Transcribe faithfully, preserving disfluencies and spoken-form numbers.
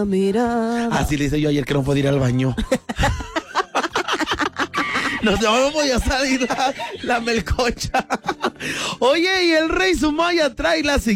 la mirada. Así le hice yo ayer que no podía ir al baño. Nos vamos a salir la, la melcocha. Oye, y el Rey Sumaya trae la siguiente.